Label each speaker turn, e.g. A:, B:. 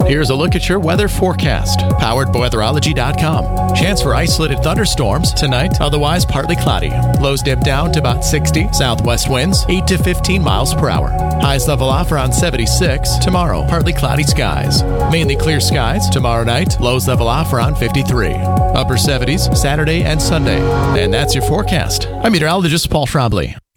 A: Here's a look at your weather forecast, powered by weatherology.com. Chance for isolated thunderstorms tonight, otherwise partly cloudy. Lows dip down to about 60. Southwest winds 8 to 15 miles per hour. Highs level off around 76. Tomorrow, partly cloudy skies. Mainly clear skies tomorrow night. Lows level off around 53. Upper 70s Saturday and Sunday. And that's your forecast. I'm meteorologist Paul Schraubly.